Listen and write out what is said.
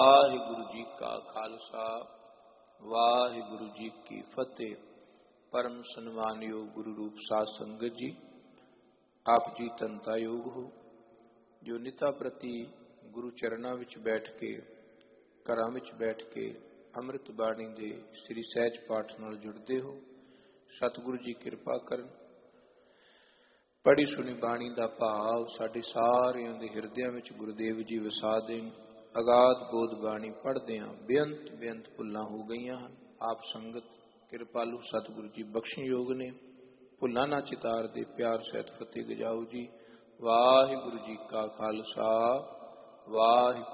ਵਾਹਿਗੁਰੂ ਜੀ ਕਾ ਖਾਲਸਾ ਵਾਹਿਗੁਰੂ ਜੀ ਕੀ ਫਤਿਹ। ਪਰਮ ਸਨਮਾਨਯੋਗ ਗੁਰੂ ਰੂਪ ਸਾਧ ਸੰਗਤ ਜੀ, ਆਪ ਜੀ ਤਨਤਾ ਯੋਗ ਹੋ ਜੋ ਨਿਤਾ ਪ੍ਰਤੀ ਗੁਰੂ ਚਰਨਾਂ ਵਿੱਚ ਬੈਠ ਕੇ, ਘਰਾਂ ਵਿੱਚ ਬੈਠ ਕੇ ਅੰਮ੍ਰਿਤ ਬਾਣੀ ਦੇ ਸ੍ਰੀ ਸਹਿਜ ਪਾਠ ਨਾਲ ਜੁੜਦੇ ਹੋ। ਸਤਿਗੁਰੂ ਜੀ ਕਿਰਪਾ ਕਰਨ, ਪੜ੍ਹੀ ਸੁਣੀ ਬਾਣੀ ਦਾ ਭਾਵ ਸਾਡੇ ਸਾਰਿਆਂ ਦੇ ਹਿਰਦਿਆਂ ਵਿੱਚ ਗੁਰੂਦੇਵ ਜੀ ਵਸਾ ਦੇਣ। ਅਗਾਧ ਬੋਧ ਬਾਣੀ ਪੜ੍ਹਦਿਆਂ ਬੇਅੰਤ ਭੁੱਲਾਂ ਹੋ ਗਈਆਂ ਹਨ। ਆਪ ਸੰਗਤ ਕਿਰਪਾਲੂ ਸਤਿਗੁਰੂ ਜੀ ਬਖਸ਼ਣਯੋਗ ਨੇ। ਭੁੱਲਾਂ ਨਾ ਚਿਤਾਰ ਦੇ, ਪਿਆਰ ਸਹਿਤ ਫਤਿਹ ਗਜਾਓ ਜੀ। ਵਾਹਿਗੁਰੂ ਜੀ ਕਾ ਖਾਲਸਾ ਵਾਹਿਗੁਰੂ